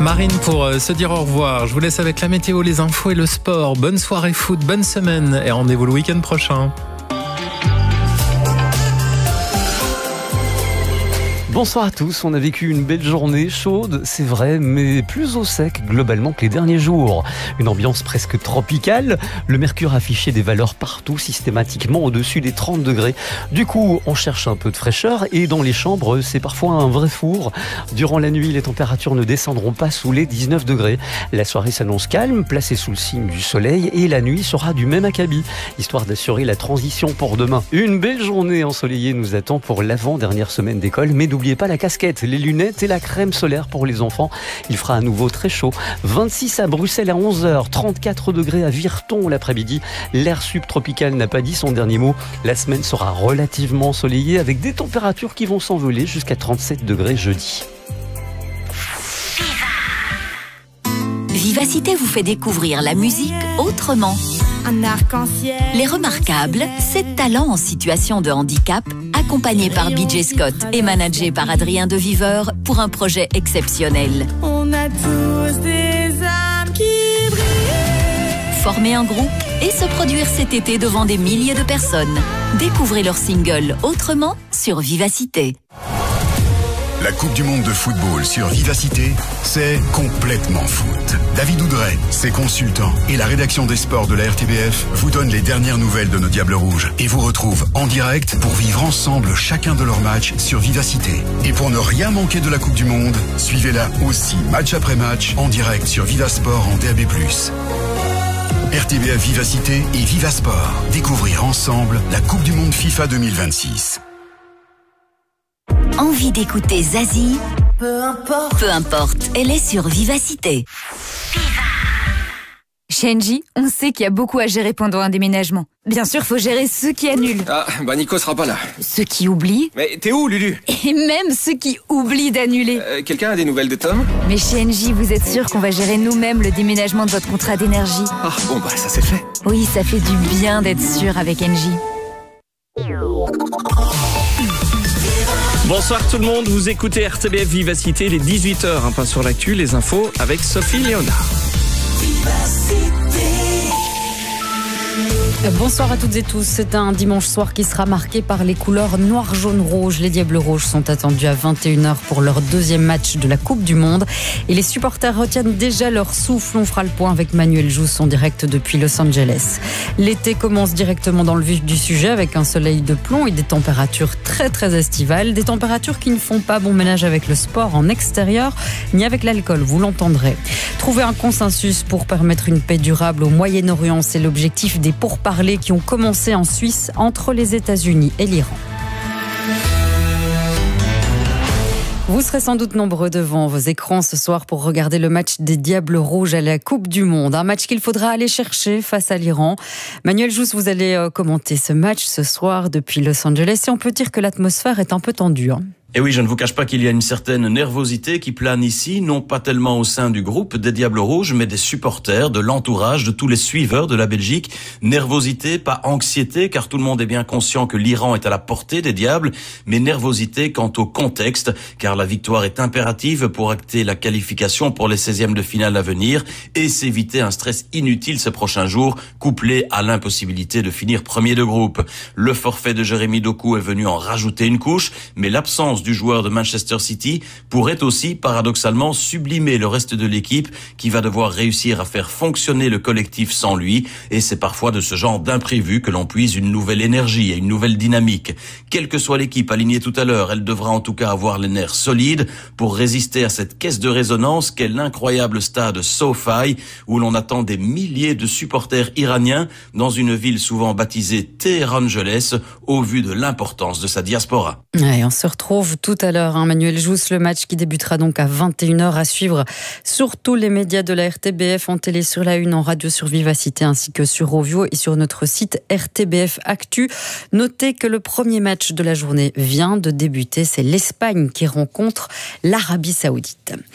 Marine pour se dire au revoir. Je vous laisse avec la météo, les infos et le sport. Bonne soirée foot, bonne semaine et rendez-vous le week-end prochain. Bonsoir à tous, on a vécu une belle journée chaude, c'est vrai, mais plus au sec globalement que les derniers jours. Une ambiance presque tropicale, le mercure affichait des valeurs partout systématiquement au-dessus des 30 degrés. Du coup, on cherche un peu de fraîcheur et dans les chambres, c'est parfois un vrai four. Durant la nuit, les températures ne descendront pas sous les 19 degrés. La soirée s'annonce calme, placée sous le signe du soleil et la nuit sera du même acabit, histoire d'assurer la transition pour demain. Une belle journée ensoleillée nous attend pour l'avant-dernière semaine d'école, mais n'oubliez pas la casquette, les lunettes et la crème solaire pour les enfants. Il fera à nouveau très chaud. 26 à Bruxelles à 11h, 34 degrés à Virton l'après-midi. L'air subtropical n'a pas dit son dernier mot. La semaine sera relativement ensoleillée avec des températures qui vont s'envoler jusqu'à 37 degrés jeudi. Vivacité vous fait découvrir la musique autrement. Un arc-en-ciel. Les Remarquables, 7 talents en situation de handicap, accompagnés par BJ Scott et managés par Adrien de Viveur pour un projet exceptionnel. On a tous des âmes qui brillent. Former un groupe et se produire cet été devant des milliers de personnes. Découvrez leur single Autrement sur Vivacité. La Coupe du Monde de football sur Vivacité, c'est complètement foot. David Oudret, ses consultants et la rédaction des sports de la RTBF vous donnent les dernières nouvelles de nos Diables Rouges et vous retrouvent en direct pour vivre ensemble chacun de leurs matchs sur Vivacité. Et pour ne rien manquer de la Coupe du Monde, suivez-la aussi match après match en direct sur Vivasport en DAB+. RTBF Vivacité et Vivasport. Découvrir ensemble la Coupe du Monde FIFA 2026. Envie d'écouter Zazie? Peu importe. Peu importe, elle est sur Vivacité. Chez Engie, on sait qu'il y a beaucoup à gérer pendant un déménagement. Bien sûr, faut gérer ceux qui annulent. Ah, bah Nico sera pas là. Ceux qui oublient. Mais t'es où, Lulu? Et même ceux qui oublient d'annuler. Quelqu'un a des nouvelles de Tom? Mais chez Engie, vous êtes sûr qu'on va gérer nous-mêmes le déménagement de votre contrat d'énergie? Ah, bon bah ça c'est fait. Oui, ça fait du bien d'être sûr avec Engie. Bonsoir tout le monde, vous écoutez RTBF Vivacité, les 18h, un pas sur l'actu, les infos avec Sophie Léonard. Bonsoir à toutes et tous. C'est un dimanche soir qui sera marqué par les couleurs noir, jaune, rouge. Les Diables Rouges sont attendus à 21h pour leur deuxième match de la Coupe du Monde. Et les supporters retiennent déjà leur souffle. On fera le point avec Manuel Jousse en direct depuis Los Angeles. L'été commence directement dans le vif du sujet avec un soleil de plomb et des températures très très estivales. Des températures qui ne font pas bon ménage avec le sport en extérieur ni avec l'alcool, vous l'entendrez. Trouver un consensus pour permettre une paix durable au Moyen-Orient, c'est l'objectif des pourparlers qui ont commencé en Suisse entre les États-Unis et l'Iran. Vous serez sans doute nombreux devant vos écrans ce soir pour regarder le match des Diables Rouges à la Coupe du Monde. Un match qu'il faudra aller chercher face à l'Iran. Manuel Jousse, vous allez commenter ce match ce soir depuis Los Angeles et on peut dire que l'atmosphère est un peu tendue. Et oui, je ne vous cache pas qu'il y a une certaine nervosité qui plane ici, non pas tellement au sein du groupe des Diables Rouges, mais des supporters, de l'entourage, de tous les suiveurs de la Belgique. Nervosité, pas anxiété, car tout le monde est bien conscient que l'Iran est à la portée des Diables, mais nervosité quant au contexte, car la victoire est impérative pour acter la qualification pour les 16e de finale à venir et s'éviter un stress inutile ces prochains jours, couplé à l'impossibilité de finir premier de groupe. Le forfait de Jérémy Doku est venu en rajouter une couche, mais l'absence du joueur de Manchester City pourrait aussi paradoxalement sublimer le reste de l'équipe qui va devoir réussir à faire fonctionner le collectif sans lui, et c'est parfois de ce genre d'imprévu que l'on puise une nouvelle énergie et une nouvelle dynamique. Quelle que soit l'équipe alignée tout à l'heure, elle devra en tout cas avoir les nerfs solides pour résister à cette caisse de résonance qu'est l'incroyable stade SoFi où l'on attend des milliers de supporters iraniens dans une ville souvent baptisée Téhéran-Angeles au vu de l'importance de sa diaspora. Ouais, on se retrouve tout à l'heure, Manuel Jousse, le match qui débutera donc à 21h à suivre sur tous les médias de la RTBF, en télé sur la Une, en radio sur Vivacité ainsi que sur Rovio et sur notre site RTBF Actu. Notez que le premier match de la journée vient de débuter, c'est l'Espagne qui rencontre l'Arabie Saoudite.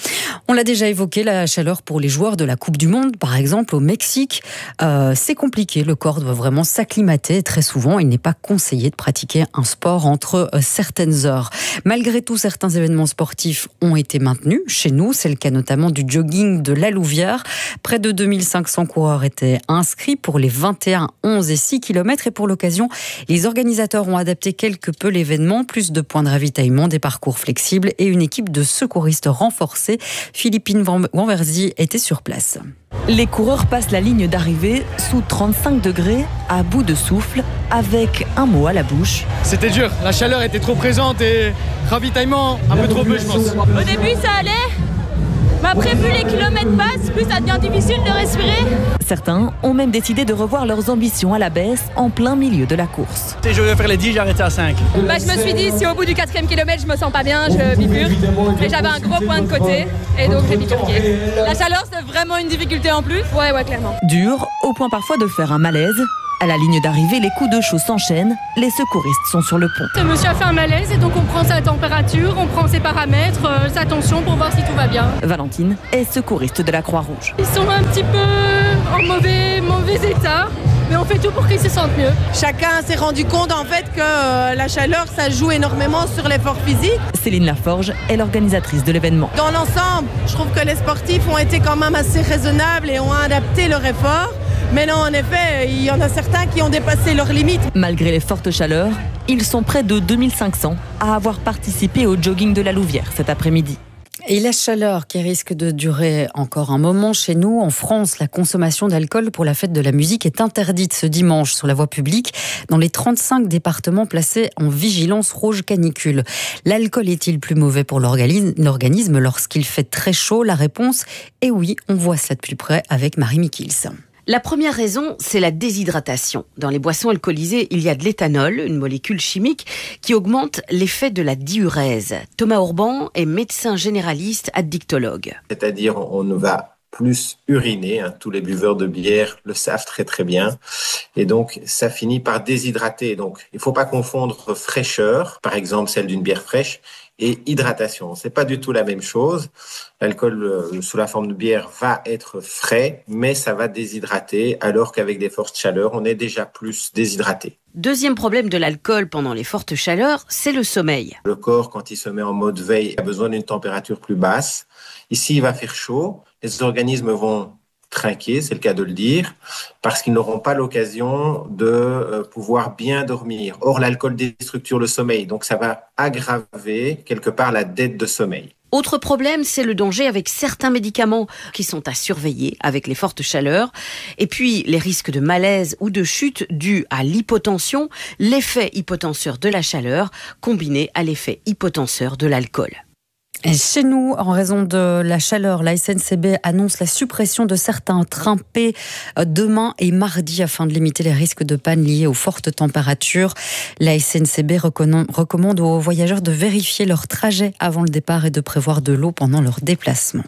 On l'a déjà évoqué, la chaleur pour les joueurs de la Coupe du Monde, par exemple au Mexique, c'est compliqué. Le corps doit vraiment s'acclimater. Très souvent, il n'est pas conseillé de pratiquer un sport entre certaines heures. Malgré tout, certains événements sportifs ont été maintenus. Chez nous, c'est le cas notamment du jogging de la Louvière. Près de 2500 coureurs étaient inscrits pour les 21, 11 et 6 km. Et pour l'occasion, les organisateurs ont adapté quelque peu l'événement. Plus de points de ravitaillement, des parcours flexibles et une équipe de secouristes renforcée. Philippine Wanverzy était sur place. Les coureurs passent la ligne d'arrivée sous 35 degrés, à bout de souffle, avec un mot à la bouche. C'était dur, la chaleur était trop présente et ravitaillement un peu trop peu, je pense. Au début, ça allait. Mais après, plus les kilomètres passent, plus ça devient difficile de respirer. Certains ont même décidé de revoir leurs ambitions à la baisse en plein milieu de la course. Si je voulais faire les 10, j'ai arrêté à 5. Je me suis dit, si au bout du 4e kilomètre, je me sens pas bien, je bifurque. Et j'avais un gros point de côté, et donc j'ai bifurqué. La chaleur, c'est vraiment une difficulté en plus. Ouais, clairement. Dur, au point parfois de faire un malaise. À la ligne d'arrivée, les coups de chaud s'enchaînent. Les secouristes sont sur le pont. Ce monsieur a fait un malaise et donc on prend sa température, on prend ses paramètres, sa tension pour voir si tout va bien. Valentine est secouriste de la Croix-Rouge. Ils sont un petit peu en mauvais état, mais on fait tout pour qu'ils se sentent mieux. Chacun s'est rendu compte en fait que la chaleur, ça joue énormément sur l'effort physique. Céline Laforge est l'organisatrice de l'événement. Dans l'ensemble, je trouve que les sportifs ont été quand même assez raisonnables et ont adapté leur effort. Mais non, en effet, il y en a certains qui ont dépassé leurs limites. Malgré les fortes chaleurs, ils sont près de 2500 à avoir participé au jogging de la Louvière cet après-midi. Et la chaleur qui risque de durer encore un moment chez nous, en France, la consommation d'alcool pour la fête de la musique est interdite ce dimanche sur la voie publique dans les 35 départements placés en vigilance rouge canicule. L'alcool est-il plus mauvais pour l'organisme lorsqu'il fait très chaud? La réponse est oui, on voit cela de plus près avec Marie Mikils. La première raison, c'est la déshydratation. Dans les boissons alcoolisées, il y a de l'éthanol, une molécule chimique qui augmente l'effet de la diurèse. Thomas Orban est médecin généraliste addictologue. C'est-à-dire, on ne va plus uriner, tous les buveurs de bière le savent très très bien, et donc ça finit par déshydrater. Donc il ne faut pas confondre fraîcheur, par exemple celle d'une bière fraîche, et hydratation. C'est pas du tout la même chose. L'alcool sous la forme de bière va être frais, mais ça va déshydrater, alors qu'avec des fortes chaleurs, on est déjà plus déshydraté. Deuxième problème de l'alcool pendant les fortes chaleurs, c'est le sommeil. Le corps, quand il se met en mode veille, a besoin d'une température plus basse. Ici, il va faire chaud. Les organismes vont trinquer, c'est le cas de le dire, parce qu'ils n'auront pas l'occasion de pouvoir bien dormir. Or, l'alcool déstructure le sommeil, donc ça va aggraver quelque part la dette de sommeil. Autre problème, c'est le danger avec certains médicaments qui sont à surveiller avec les fortes chaleurs. Et puis, les risques de malaise ou de chute dus à l'hypotension, l'effet hypotenseur de la chaleur combiné à l'effet hypotenseur de l'alcool. Et chez nous, en raison de la chaleur, la SNCB annonce la suppression de certains trains P demain et mardi afin de limiter les risques de panne liés aux fortes températures. La SNCB recommande aux voyageurs de vérifier leur trajet avant le départ et de prévoir de l'eau pendant leur déplacement.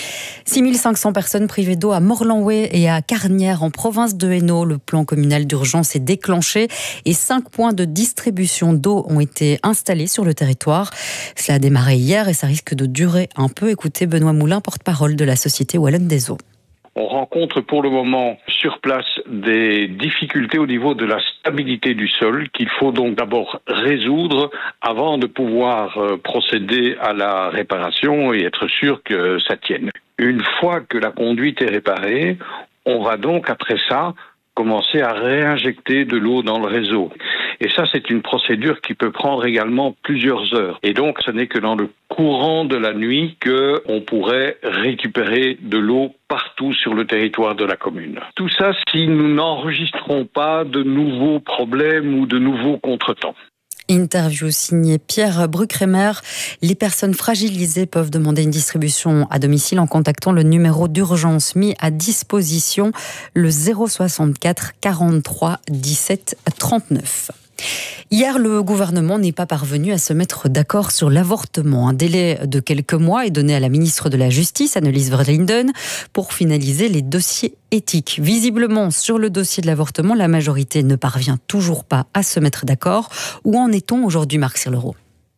6500 personnes privées d'eau à Morlanway et à Carnières en province de Hainaut. Le plan communal d'urgence est déclenché et 5 points de distribution d'eau ont été installés sur le territoire. Cela a démarré hier et ça risque de durer un peu. Écoutez Benoît Moulin, porte-parole de la Société Wallonne des Eaux. On rencontre pour le moment sur place des difficultés au niveau de la stabilité du sol qu'il faut donc d'abord résoudre avant de pouvoir procéder à la réparation et être sûr que ça tienne. Une fois que la conduite est réparée, on va donc après ça commencer à réinjecter de l'eau dans le réseau. Et ça, c'est une procédure qui peut prendre également plusieurs heures. Et donc, ce n'est que dans le courant de la nuit qu'on pourrait récupérer de l'eau partout sur le territoire de la commune. Tout ça si nous n'enregistrons pas de nouveaux problèmes ou de nouveaux contretemps. Interview signée Pierre Bruckremer. Les personnes fragilisées peuvent demander une distribution à domicile en contactant le numéro d'urgence mis à disposition, le 064 43 17 39. Hier, le gouvernement n'est pas parvenu à se mettre d'accord sur l'avortement. Un délai de quelques mois est donné à la ministre de la Justice, Annelies Verlinden, pour finaliser les dossiers éthiques. Visiblement, sur le dossier de l'avortement, la majorité ne parvient toujours pas à se mettre d'accord. Où en est-on aujourd'hui, Marc Sirleroux ?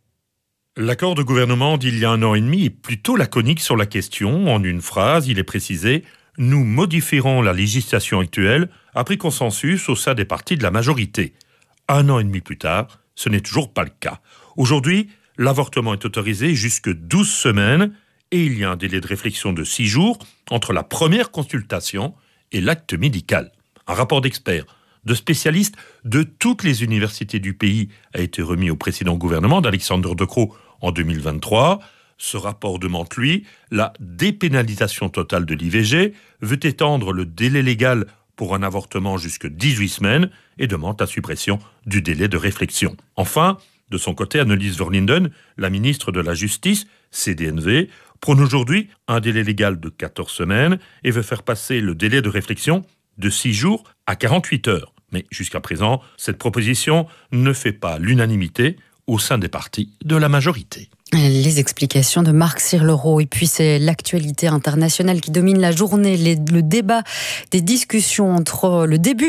L'accord de gouvernement d'il y a 1 an et demi est plutôt laconique sur la question. En une phrase, il est précisé « Nous modifierons la législation actuelle après consensus au sein des partis de la majorité ». 1 an et demi plus tard, ce n'est toujours pas le cas. Aujourd'hui, l'avortement est autorisé jusque 12 semaines et il y a un délai de réflexion de 6 jours entre la première consultation et l'acte médical. Un rapport d'experts, de spécialistes de toutes les universités du pays a été remis au précédent gouvernement d'Alexander De Croo en 2023. Ce rapport demande, lui, la dépénalisation totale de l'IVG, veut étendre le délai légal pour un avortement jusque 18 semaines et demande la suppression du délai de réflexion. Enfin, de son côté, Annelies Verlinden, la ministre de la Justice, CDNV, prône aujourd'hui un délai légal de 14 semaines et veut faire passer le délai de réflexion de 6 jours à 48 heures. Mais jusqu'à présent, cette proposition ne fait pas l'unanimité au sein des partis de la majorité. Les explications de Marc Sirleroux. Et puis c'est l'actualité internationale qui domine la journée. Le début des discussions entre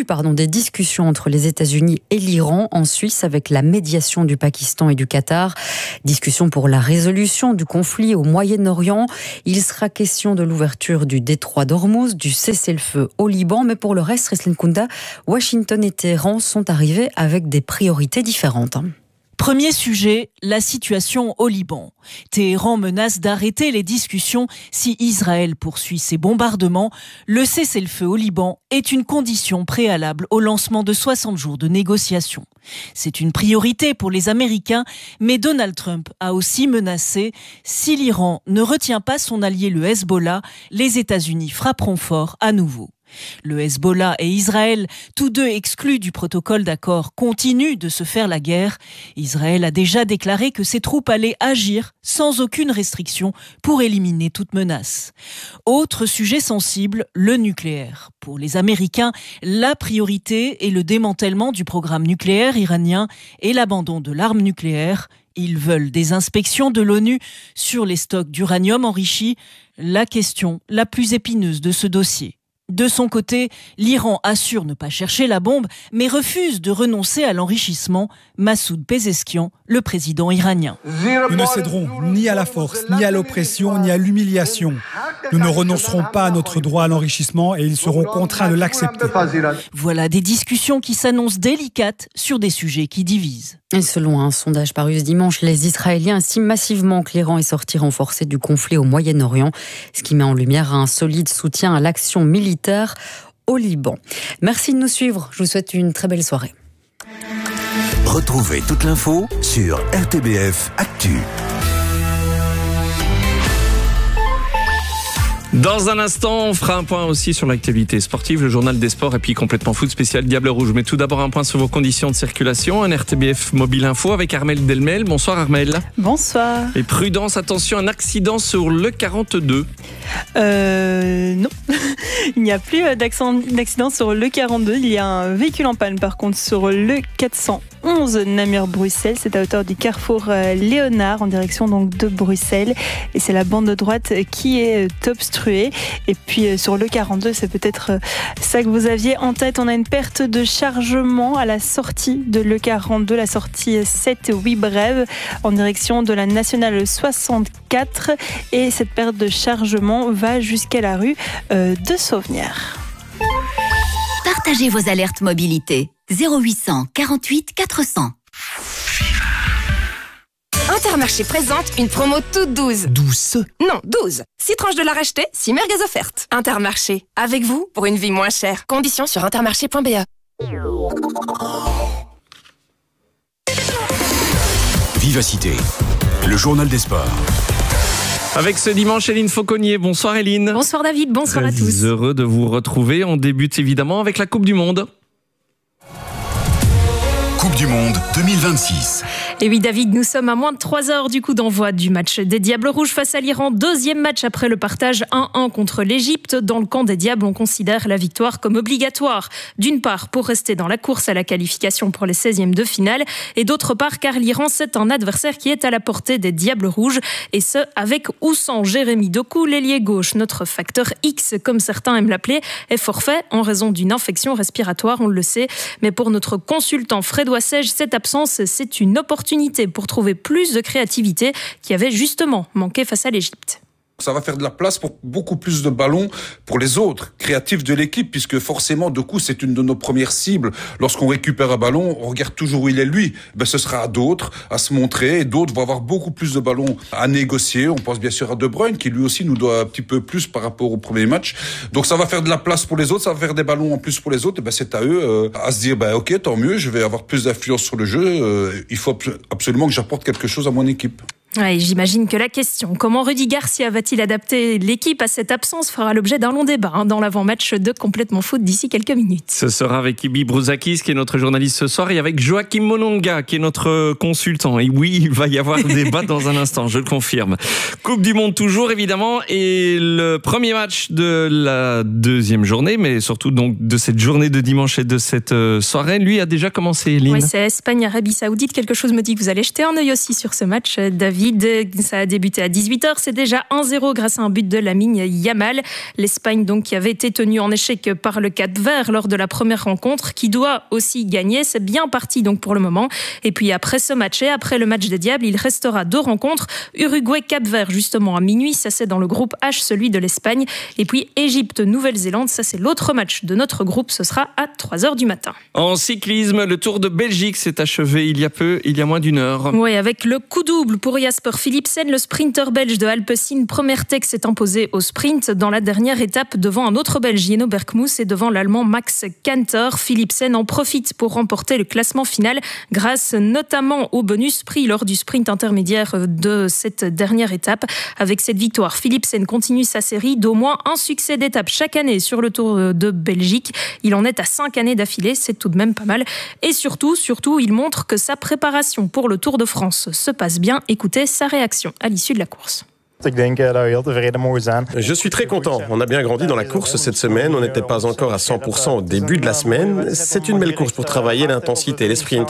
les États-Unis et l'Iran en Suisse avec la médiation du Pakistan et du Qatar. Discussion pour la résolution du conflit au Moyen-Orient. Il sera question de l'ouverture du détroit d'Ormuz, du cessez-le-feu au Liban. Mais pour le reste, Reslen Kounda, Washington et Téhéran sont arrivés avec des priorités différentes. Premier sujet, la situation au Liban. Téhéran menace d'arrêter les discussions si Israël poursuit ses bombardements. Le cessez-le-feu au Liban est une condition préalable au lancement de 60 jours de négociations. C'est une priorité pour les Américains, mais Donald Trump a aussi menacé si l'Iran ne retient pas son allié le Hezbollah, les États-Unis frapperont fort à nouveau. Le Hezbollah et Israël, tous deux exclus du protocole d'accord, continuent de se faire la guerre. Israël a déjà déclaré que ses troupes allaient agir sans aucune restriction pour éliminer toute menace. Autre sujet sensible, le nucléaire. Pour les Américains, la priorité est le démantèlement du programme nucléaire iranien et l'abandon de l'arme nucléaire. Ils veulent des inspections de l'ONU sur les stocks d'uranium enrichi, la question la plus épineuse de ce dossier. De son côté, l'Iran assure ne pas chercher la bombe, mais refuse de renoncer à l'enrichissement. Massoud Pezeshkian, le président iranien. Nous ne céderons ni à la force, ni à l'oppression, ni à l'humiliation. Nous ne renoncerons pas à notre droit à l'enrichissement et ils seront contraints de l'accepter. Voilà des discussions qui s'annoncent délicates sur des sujets qui divisent. Et selon un sondage paru ce dimanche, les Israéliens estiment massivement que l'Iran est sorti renforcé du conflit au Moyen-Orient, ce qui met en lumière un solide soutien à l'action militaire au Liban. Merci de nous suivre. Je vous souhaite une très belle soirée. Retrouvez toute l'info sur RTBF Actu. Dans un instant, on fera un point aussi sur l'actualité sportive, le journal des sports et puis complètement foot spécial Diable Rouge. Mais tout d'abord un point sur vos conditions de circulation, un RTBF Mobile Info avec Armelle Delmel. Bonsoir Armelle. Bonsoir. Et prudence, attention, un accident sur le 42. Non, il n'y a plus d'accident sur le 42. Il y a un véhicule en panne par contre sur le 411 Namur-Bruxelles. C'est à hauteur du carrefour Léonard en direction donc de Bruxelles. Et c'est la bande de droite qui est obstruée. Et puis sur le 42, c'est peut-être ça que vous aviez en tête. On a une perte de chargement à la sortie de le 42, la sortie 7-8 Brève en direction de la nationale 64. Et cette perte de chargement va jusqu'à la rue de Sauvenière. Partagez vos alertes mobilité. 0800 48 400. Intermarché présente une promo toute douce. Douce? Non, 12. 6 tranches de la racheter, 6 merguez offertes. Intermarché, avec vous pour une vie moins chère. Conditions sur intermarché.be. Vivacité, le journal des sports. Avec ce dimanche, Éline Fauconnier. Bonsoir Éline. Bonsoir David, bonsoir à tous. Très heureux de vous retrouver. On débute évidemment avec la Coupe du Monde. Coupe du Monde 2026. Et oui David, nous sommes à moins de 3 heures du coup d'envoi du match des Diables Rouges face à l'Iran. Deuxième match après le partage 1-1 contre l'Égypte. Dans le camp des Diables, on considère la victoire comme obligatoire. D'une part, pour rester dans la course à la qualification pour les 16e de finale. Et d'autre part, car l'Iran, c'est un adversaire qui est à la portée des Diables Rouges. Et ce, avec ou sans Jérémy Doku, l'ailier gauche. Notre facteur X, comme certains aiment l'appeler, est forfait en raison d'une infection respiratoire, on le sait. Mais pour notre consultant Fred Wassège, cette absence, c'est une opportunité opportunité pour trouver plus de créativité qui avait justement manqué face à l'Égypte. Ça va faire de la place pour beaucoup plus de ballons pour les autres créatifs de l'équipe, puisque forcément, de coup, c'est une de nos premières cibles. Lorsqu'on récupère un ballon, on regarde toujours où il est lui. Ce sera à d'autres à se montrer, et d'autres vont avoir beaucoup plus de ballons à négocier. On pense bien sûr à De Bruyne, qui lui aussi nous doit un petit peu plus par rapport au premier match. Donc ça va faire de la place pour les autres, ça va faire des ballons en plus pour les autres. Et c'est à eux à se dire, ok, tant mieux, je vais avoir plus d'influence sur le jeu. Il faut absolument que j'apporte quelque chose à mon équipe. Ouais, j'imagine que la question « Comment Rudy Garcia va-t-il adapter l'équipe à cette absence ?» fera l'objet d'un long débat dans l'avant-match de Complètement Foot d'ici quelques minutes. Ce sera avec Ibi Brouzakis, qui est notre journaliste ce soir, et avec Joachim Mononga, qui est notre consultant. Et oui, il va y avoir débat dans un instant, je le confirme. Coupe du Monde toujours, évidemment, et le premier match de la deuxième journée, mais surtout donc de cette journée de dimanche et de cette soirée, lui a déjà commencé, Eline. Oui, c'est Espagne-Arabie Saoudite. Quelque chose me dit que vous allez jeter un œil aussi sur ce match, David. Ça a débuté à 18h, c'est déjà 1-0 grâce à un but de Lamine Yamal. L'Espagne donc qui avait été tenue en échec par le Cap-Vert lors de la première rencontre, qui doit aussi gagner. C'est bien parti donc pour le moment. Et puis après ce match et après le match des Diables, il restera 2 rencontres. Uruguay-Cap-Vert justement à minuit, ça c'est dans le groupe H, celui de l'Espagne. Et puis Égypte-Nouvelle-Zélande, ça c'est l'autre match de notre groupe, ce sera à 3h du matin. En cyclisme, le Tour de Belgique s'est achevé il y a moins d'une heure. Oui, avec le coup double pour Jasper Philipsen, le sprinter belge de Alpecin Promertec s'est imposé au sprint dans la dernière étape devant un autre Belge, Jeno Bergmoes, et devant l'Allemand Max Kanter. Philipsen en profite pour remporter le classement final grâce notamment au bonus pris lors du sprint intermédiaire de cette dernière étape. Avec cette victoire, Philipsen continue sa série d'au moins un succès d'étape chaque année sur le Tour de Belgique. Il en est à 5 années d'affilée, c'est tout de même pas mal. Et surtout, il montre que sa préparation pour le Tour de France se passe bien. Écoutez sa réaction à l'issue de la course. Je suis très content. On a bien grandi dans la course cette semaine. On n'était pas encore à 100% au début de la semaine. C'est une belle course pour travailler l'intensité, les sprints.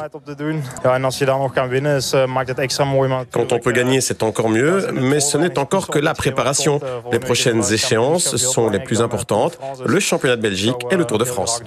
Quand on peut gagner, c'est encore mieux, mais ce n'est encore que la préparation. Les prochaines échéances sont les plus importantes, le championnat de Belgique et le Tour de France.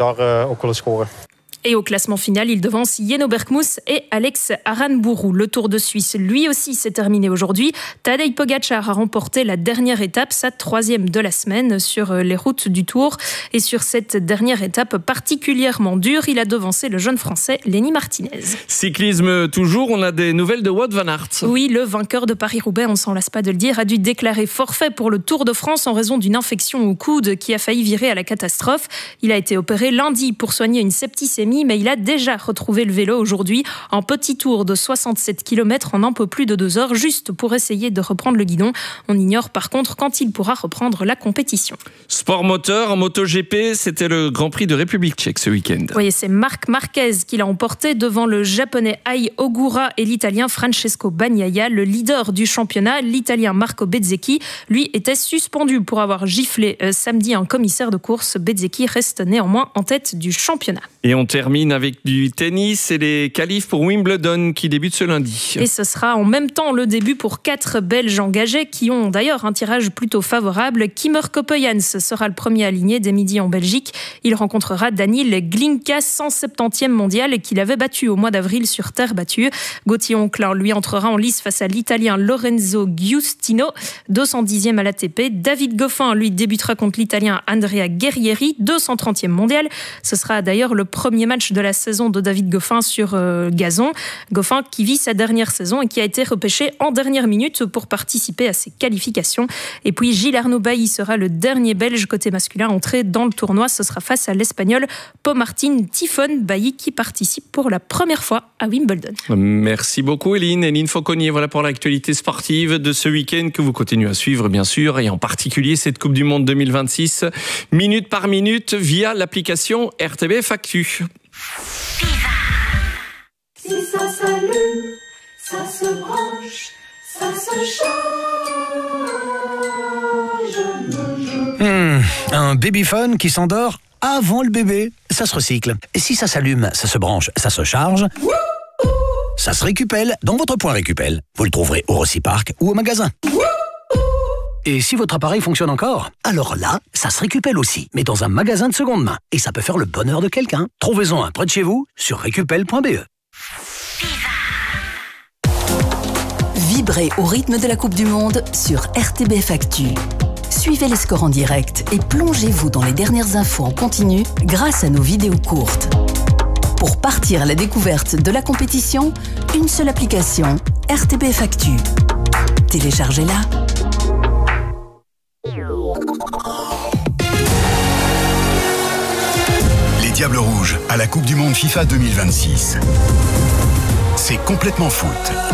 Et au classement final, il devance Jeno Bergmoes et Alex Aranburu. Le Tour de Suisse, lui aussi, s'est terminé aujourd'hui. Tadej Pogačar a remporté la dernière étape, sa 3e de la semaine sur les routes du Tour. Et sur cette dernière étape particulièrement dure, il a devancé le jeune Français Lenny Martinez. Cyclisme toujours, on a des nouvelles de Wout van Aert. Oui, le vainqueur de Paris-Roubaix, on ne s'en lasse pas de le dire, a dû déclarer forfait pour le Tour de France en raison d'une infection au coude qui a failli virer à la catastrophe. Il a été opéré lundi pour soigner une septicémie, mais il a déjà retrouvé le vélo aujourd'hui. Un petit tour de 67 km en un peu plus de 2 heures, juste pour essayer de reprendre le guidon. On ignore par contre quand il pourra reprendre la compétition. Sport moteur, en MotoGP, c'était le Grand Prix de République tchèque ce week-end. Oui, c'est Marc Marquez qui l'a emporté devant le japonais Ai Ogura et l'italien Francesco Bagnaia. Le leader du championnat, l'italien Marco Bezzecchi, lui était suspendu pour avoir giflé samedi un commissaire de course. Bezzecchi reste néanmoins en tête du championnat. Et on termine avec du tennis et les qualifs pour Wimbledon qui débutent ce lundi. Et ce sera en même temps le début pour 4 Belges engagés qui ont d'ailleurs un tirage plutôt favorable. Kimmer Coppejans sera le premier aligné dès midi en Belgique. Il rencontrera Daniil Glinka, 170e mondial, qu'il avait battu au mois d'avril sur terre battue. Gauthier Onclin lui entrera en lice face à l'Italien Lorenzo Giustino, 210e à l'ATP. David Goffin lui débutera contre l'Italien Andrea Guerrieri, 230e mondial. Ce sera d'ailleurs le premier match de la saison de David Goffin sur gazon. Goffin qui vit sa dernière saison et qui a été repêché en dernière minute pour participer à ses qualifications. Et puis Gilles Arnaud Bailly sera le dernier Belge côté masculin entré dans le tournoi. Ce sera face à l'Espagnol Pau-Martin Tifon. Bailly qui participe pour la première fois à Wimbledon. Merci beaucoup Eline Fauconnier. Voilà pour l'actualité sportive de ce week-end que vous continuez à suivre bien sûr, et en particulier cette Coupe du Monde 2026 minute par minute via l'application RTBF Actu. Si ça s'allume, ça se branche, ça se charge. Un babyphone qui s'endort avant le bébé, ça se recycle. Et si ça s'allume, ça se branche, ça se charge, ça se récupelle dans votre point Récupel. Vous le trouverez au Rocipark ou au magasin. Et si votre appareil fonctionne encore, alors là, ça se récupelle aussi, mais dans un magasin de seconde main. Et ça peut faire le bonheur de quelqu'un. Trouvez-en un près de chez vous sur récupel.be. Vibrez au rythme de la Coupe du Monde sur RTBF Actu. Suivez les scores en direct et plongez-vous dans les dernières infos en continu grâce à nos vidéos courtes. Pour partir à la découverte de la compétition, une seule application, RTBF Actu. Téléchargez-la. Les Diables Rouges à la Coupe du Monde FIFA 2026. C'est complètement foot.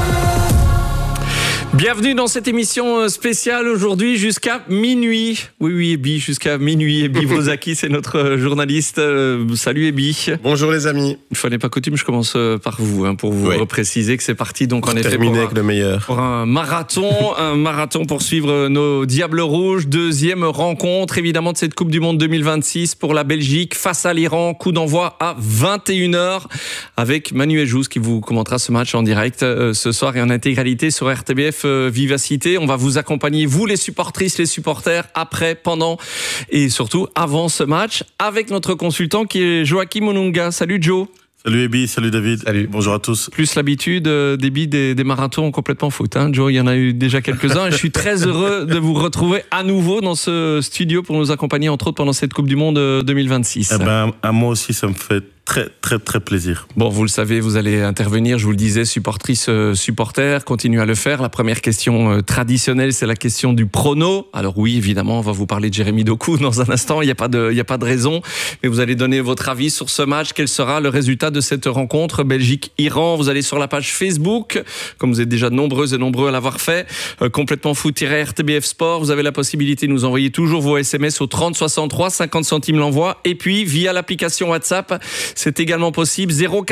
Bienvenue dans cette émission spéciale aujourd'hui jusqu'à minuit. Oui, Ebi, jusqu'à minuit. Ebi Brozakis, c'est notre journaliste. Salut Ebi. Bonjour les amis. Une fois n'est pas coutume, je commence par vous, pour vous repréciser que c'est parti donc en effet terminer avec le meilleur. Pour un marathon pour suivre nos Diables Rouges. Deuxième rencontre évidemment de cette Coupe du Monde 2026 pour la Belgique face à l'Iran. Coup d'envoi à 21h avec Manuel Jousse qui vous commentera ce match en direct ce soir et en intégralité sur RTBF Vivacité. On va vous accompagner, vous les supportrices, les supporters, après, pendant et surtout avant ce match avec notre consultant qui est Joachim Onunga. Salut Joe. Salut Ebi, salut David. Salut. Bonjour à tous. Plus l'habitude des marathons complètement foot. Joe, il y en a eu déjà quelques-uns et je suis très heureux de vous retrouver à nouveau dans ce studio pour nous accompagner entre autres pendant cette Coupe du Monde 2026. À moi aussi, ça me fait très plaisir. Bon, vous le savez, vous allez intervenir, je vous le disais, supportrice, supporter, continuez à le faire. La première question traditionnelle, c'est la question du prono. Alors oui, évidemment, on va vous parler de Jérémy Doku dans un instant, il n'y a pas de raison, mais vous allez donner votre avis sur ce match. Quel sera le résultat de cette rencontre Belgique-Iran? Vous allez sur la page Facebook, comme vous êtes déjà nombreuses et nombreux à l'avoir fait, complètement foot-RTBF Sport. Vous avez la possibilité de nous envoyer toujours vos SMS au 30 63, 50 centimes l'envoi, et puis via l'application WhatsApp, c'est également possible,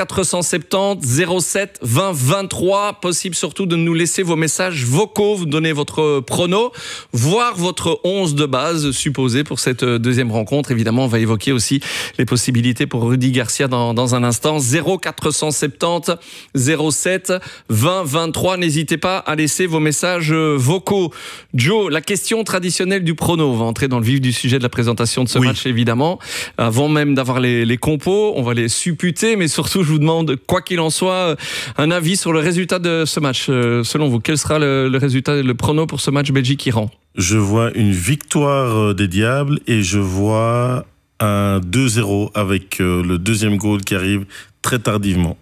0470 07 20 23. Possible surtout de nous laisser vos messages vocaux, vous donnez votre prono, voire votre 11 de base supposé pour cette deuxième rencontre. Évidemment, on va évoquer aussi les possibilités pour Rudy Garcia dans un instant. 0470 07 20 23. N'hésitez pas à laisser vos messages vocaux. Joe, la question traditionnelle du prono. On va entrer dans le vif du sujet de la présentation de ce match, évidemment. Avant même d'avoir les compos, on va les supputer, mais surtout, je vous demande, quoi qu'il en soit, un avis sur le résultat de ce match. Selon vous, quel sera le résultat, le prono pour ce match Belgique-Iran? Je vois une victoire des Diables et je vois un 2-0 avec le deuxième goal qui arrive très tardivement.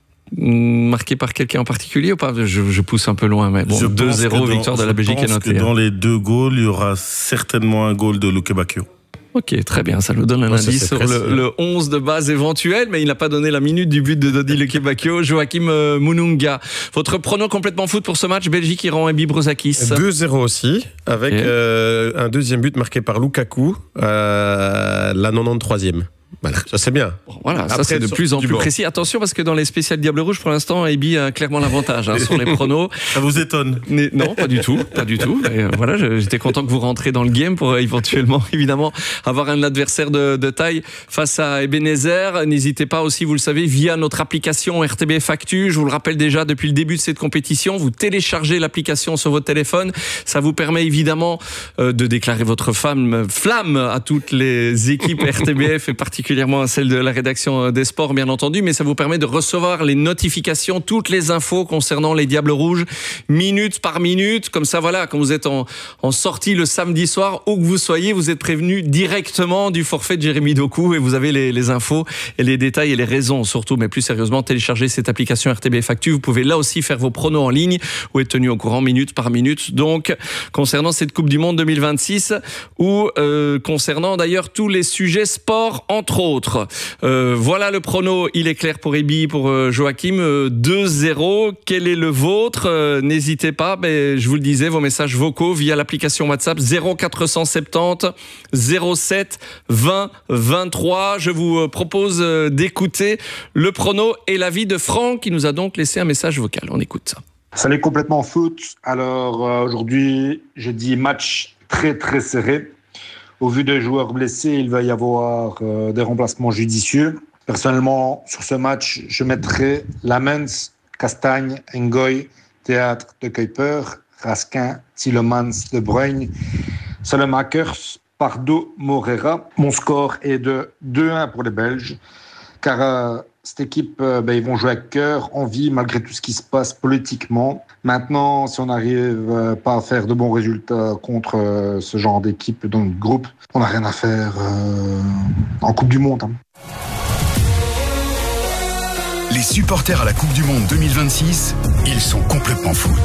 Marqué par quelqu'un en particulier ou pas? Je pousse un peu loin, mais bon, 2-0, victoire de la Belgique est notée. Dans les deux goals, il y aura certainement un goal de Luke Bakio. Ok, très bien, ça nous donne un indice sur le 11 de base éventuel, mais il n'a pas donné la minute du but de Dodi Lekebakio. Joachim Mununga, votre prono complètement foot pour ce match Belgique-Iran et Brozakis? 2-0 aussi, avec un deuxième but marqué par Lukaku, la 93e. Voilà, ça c'est bien. Bon, voilà, ça c'est de plus en plus précis. Attention parce que dans les spéciales Diable Rouge, pour l'instant, Ebi a clairement l'avantage sur les pronos. Ça vous étonne? Non, pas du tout, pas du tout. Et voilà, j'étais content que vous rentrez dans le game pour éventuellement, évidemment, avoir un adversaire de taille face à Ebenezer. N'hésitez pas aussi, vous le savez, via notre application RTBF Actu. Je vous le rappelle déjà depuis le début de cette compétition, vous téléchargez l'application sur votre téléphone. Ça vous permet évidemment de déclarer votre flamme à toutes les équipes RTBF et particulièrement à celle de la rédaction des sports, bien entendu, mais ça vous permet de recevoir les notifications, toutes les infos concernant les Diables Rouges, minute par minute. Comme ça, voilà, quand vous êtes en sortie le samedi soir, où que vous soyez, vous êtes prévenu directement du forfait de Jérémy Doku et vous avez les infos et les détails et les raisons surtout. Mais plus sérieusement, téléchargez cette application RTBF Actu. Vous pouvez là aussi faire vos pronos en ligne ou être tenu au courant minute par minute. Donc, concernant cette Coupe du Monde 2026 ou concernant d'ailleurs tous les sujets sport, entre autres. Voilà le prono, il est clair pour Ebi, pour Joachim, 2-0. Quel est le vôtre? N'hésitez pas, je vous le disais, vos messages vocaux via l'application WhatsApp 0470 07 20 23. Je vous propose d'écouter le prono et l'avis de Franck qui nous a donc laissé un message vocal. On écoute ça. Salut complètement foot. Alors aujourd'hui, je dis match très serré. Au vu des joueurs blessés, il va y avoir des remplacements judicieux. Personnellement, sur ce match, je mettrai Lamens, Castagne, Ngoy, Théâtre de Kuiper, Raskin, Tielemans, De Bruyne, Selemakers, Pardo, Morera. Mon score est de 2-1 pour les Belges, car cette équipe, ils vont jouer avec cœur, envie, malgré tout ce qui se passe politiquement. Maintenant, si on n'arrive pas à faire de bons résultats contre ce genre d'équipe dans le groupe, on n'a rien à faire en Coupe du Monde. Les supporters à la Coupe du Monde 2026, ils sont complètement foot.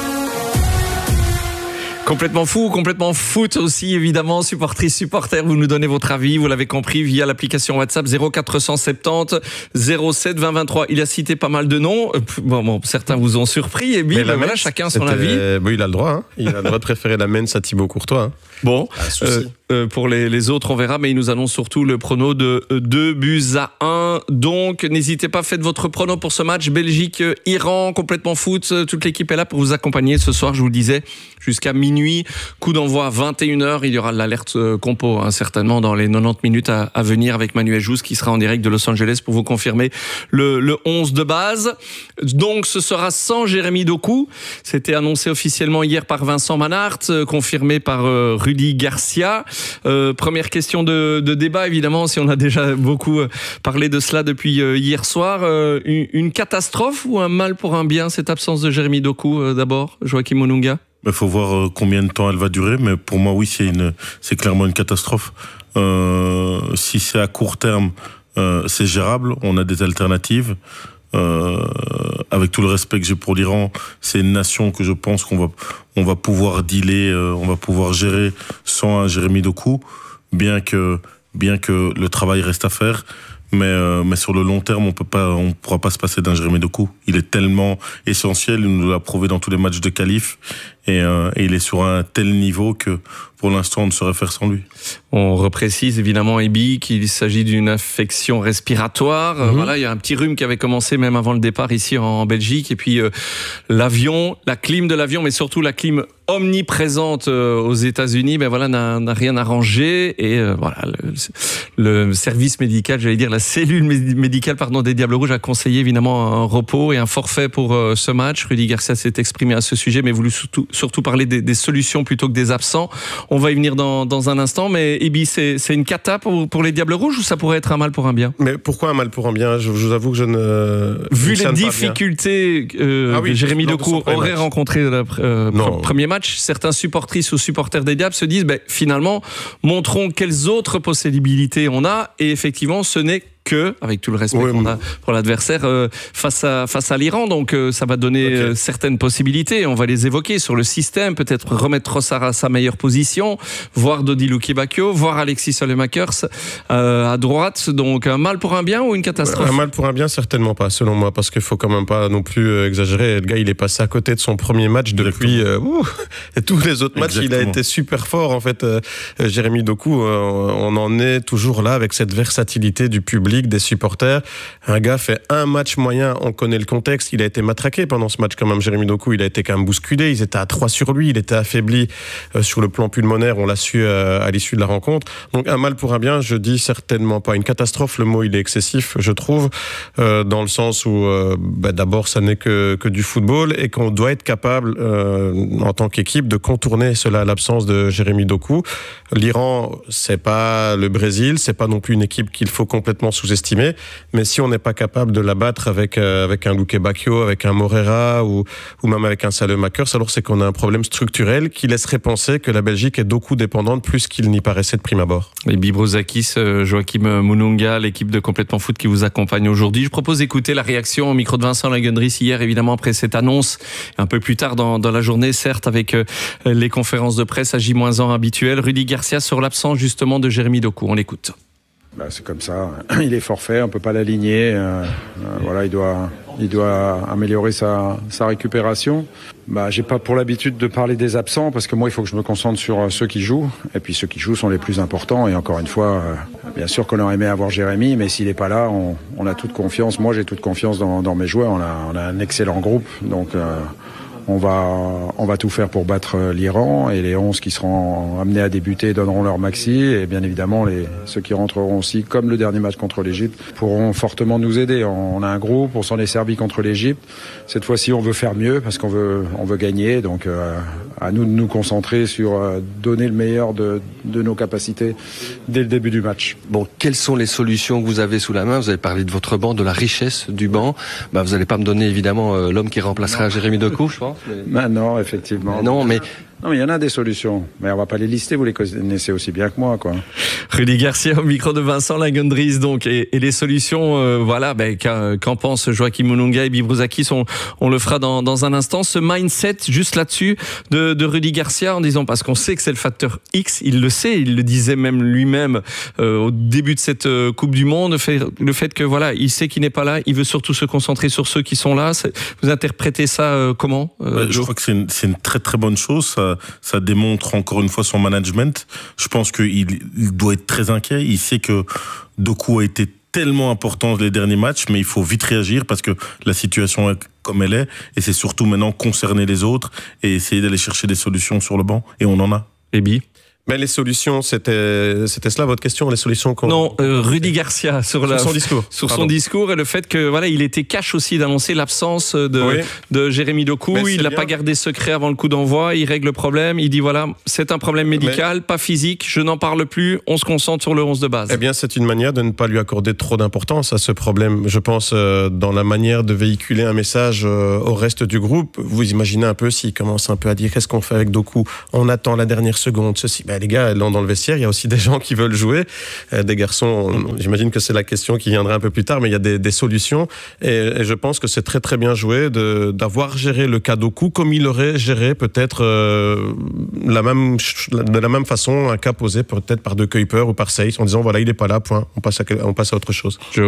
Complètement fou, complètement foot aussi, évidemment. Supportrices, supporters, vous nous donnez votre avis, vous l'avez compris, via l'application WhatsApp 0470 07 20 23. Il a cité pas mal de noms. Bon, certains vous ont surpris. Et bien, voilà, chacun son avis. Bon, il a le droit. Il a le droit de préférer la Mainz à Thibaut Courtois. Bon, pour les autres, on verra, mais il nous annonce surtout le prono de 2-1. Donc, n'hésitez pas, faites votre prono pour ce match. Belgique-Iran, complètement foot. Toute l'équipe est là pour vous accompagner ce soir, je vous le disais, jusqu'à minuit. Coup d'envoi 21h. Il y aura l'alerte compo, certainement, dans les 90 minutes à venir avec Manuel Jousse, qui sera en direct de Los Angeles pour vous confirmer le 11 de base. Donc, ce sera sans Jérémy Doku. C'était annoncé officiellement hier par Vincent Manhart, confirmé par Rudy Garcia. Première question de débat, évidemment, si on a déjà beaucoup parlé de cela depuis hier soir. Une catastrophe ou un mal pour un bien, cette absence de Jérémy Doku, d'abord, Joachim Monunga? Il faut voir combien de temps elle va durer, mais pour moi, oui, c'est clairement une catastrophe. Si c'est à court terme, c'est gérable, on a des alternatives. Avec tout le respect que j'ai pour l'Iran, c'est une nation que je pense qu'on va pouvoir dealer, on va pouvoir gérer sans un Jérémy Doku, bien que le travail reste à faire. Mais sur le long terme, on pourra pas se passer d'un Jérémy Doku. Il est tellement essentiel, il nous l'a prouvé dans tous les matchs de qualif, et il est sur un tel niveau que pour l'instant on ne saurait faire sans lui. On reprécise évidemment, Ebi, qu'il s'agit d'une infection respiratoire. Voilà, il y a un petit rhume qui avait commencé même avant le départ ici en Belgique, et puis l'avion, la clim de l'avion, mais surtout la clim omniprésente aux États-Unis, n'a rien arrangé, et voilà, le service médical, j'allais dire la cellule médicale des Diables Rouges a conseillé évidemment un repos et un forfait pour ce match. Rudy Garcia s'est exprimé à ce sujet, mais voulu surtout parler des solutions plutôt que des absents. On va y venir dans un instant, mais Ebi, c'est une cata pour les Diables Rouges, ou ça pourrait être un mal pour un bien? Mais pourquoi un mal pour un bien? Je vous avoue que je ne... Vu les difficultés que Jérémy Doku aurait rencontrées le premier match, certains supportrices ou supporters des Diables se disent finalement, montrons quelles autres possibilités on a, et effectivement, ce n'est que, avec tout le respect qu'on a pour l'adversaire, face à l'Iran. Donc ça va donner certaines possibilités. On va les évoquer sur le système, peut-être remettre Trossard à sa meilleure position, voir Dodi Lukebakio, voir Alexis Salemakers à droite. Donc un mal pour un bien ou une catastrophe? Un mal pour un bien, certainement pas, selon moi, parce qu'il faut quand même pas non plus exagérer. Le gars, il est passé à côté de son premier match depuis et tous les autres matchs. Il a été super fort, en fait. Jérémy Doku, on en est toujours là avec cette versatilité du public, des supporters. Un gars fait un match moyen, on connaît le contexte, il a été matraqué pendant ce match quand même. Jérémy Doku, il a été quand même bousculé, ils étaient à 3 sur lui, il était affaibli sur le plan pulmonaire, on l'a su à l'issue de la rencontre. Donc un mal pour un bien, je dis certainement pas. Une catastrophe, le mot il est excessif, je trouve, dans le sens où d'abord ça n'est que du football, et qu'on doit être capable en tant qu'équipe de contourner cela, l'absence de Jérémy Doku. L'Iran, c'est pas le Brésil, c'est pas non plus une équipe qu'il faut complètement sous-estimé, mais si on n'est pas capable de la battre avec un Lukebakio, avec un Morera ou même avec un Salemakers, alors c'est qu'on a un problème structurel qui laisserait penser que la Belgique est Doku dépendante plus qu'il n'y paraissait de prime abord. Et Bibrozakis, Joachim Monunga, l'équipe de Complètement Foot qui vous accompagne aujourd'hui. Je propose d'écouter la réaction au micro de Vincent Lagendries hier, évidemment après cette annonce, un peu plus tard dans la journée, certes, avec les conférences de presse à J-1 habituelles. Rudy Garcia sur l'absence justement de Jérémy Doku. On l'écoute. C'est comme ça, il est forfait, on peut pas l'aligner. Voilà, il doit améliorer sa récupération. J'ai pas pour l'habitude de parler des absents, parce que moi il faut que je me concentre sur ceux qui jouent, et puis ceux qui jouent sont les plus importants. Et encore une fois, bien sûr qu'on aurait aimé avoir Jérémy, mais s'il est pas là, on a toute confiance. Moi j'ai toute confiance dans mes joueurs. On a un excellent groupe, donc on va tout faire pour battre l'Iran, et les 11 qui seront amenés à débuter donneront leur maxi, et bien évidemment ceux qui rentreront aussi, comme le dernier match contre l'Égypte, pourront fortement nous aider. On a un groupe, on s'en est servi contre l'Égypte. Cette fois-ci on veut faire mieux parce qu'on veut gagner, donc à nous de nous concentrer sur donner le meilleur de nos capacités dès le début du match. Bon, quelles sont les solutions que vous avez sous la main? Vous avez parlé de votre banc, de la richesse du banc. Vous n'allez pas me donner évidemment l'homme qui remplacera Jérémy Doku, je pense. Non, effectivement. Non, mais il y en a des solutions, mais on va pas les lister, vous les connaissez aussi bien que moi, quoi. Rudy Garcia au micro de Vincent Lagundries, donc, et les solutions, qu'en pense Joachim Mononga et Bibruzakis, on le fera dans un instant. Ce mindset, juste là-dessus, de Rudy Garcia, en disant, parce qu'on sait que c'est le facteur X, il le sait, il le disait même lui-même au début de cette Coupe du Monde, le fait que il sait qu'il n'est pas là, il veut surtout se concentrer sur ceux qui sont là. Vous interprétez ça comment Je crois que c'est une très très bonne chose. Ça démontre encore une fois son management. Je pense qu'il doit être très inquiet. Il sait que Doku a été tellement important les derniers matchs, mais il faut vite réagir parce que la situation est comme elle est, et c'est surtout maintenant concerner les autres et essayer d'aller chercher des solutions sur le banc, et on en a. Ebi. Mais les solutions, c'était cela votre question, les solutions qu'on... Non, Rudy Garcia sur son discours. Sur son discours, et le fait que il était cash aussi d'annoncer l'absence de Jérémy Doku. Il n'a pas gardé secret avant le coup d'envoi, il règle le problème, il dit c'est un problème médical, pas physique, je n'en parle plus, on se concentre sur le 11 de base. Eh bien, c'est une manière de ne pas lui accorder trop d'importance à ce problème. Je pense dans la manière de véhiculer un message au reste du groupe. Vous imaginez un peu s'il commence un peu à dire qu'est-ce qu'on fait avec Doku, on attend la dernière seconde, ceci. Les gars, dans le vestiaire, il y a aussi des gens qui veulent jouer, des garçons. J'imagine que c'est la question qui viendra un peu plus tard, mais il y a des solutions. Et je pense que c'est très très bien joué d'avoir géré le cas Doku comme il aurait géré peut-être de la même façon un cas posé peut-être par De Kuyper ou par Seyss, en disant il n'est pas là, point. On passe à autre chose.